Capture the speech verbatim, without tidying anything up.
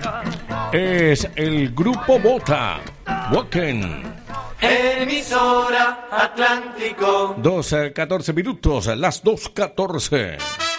Es el Grupo Bota, Walken. Emisora Atlántico. dos, catorce minutos, las dos catorce.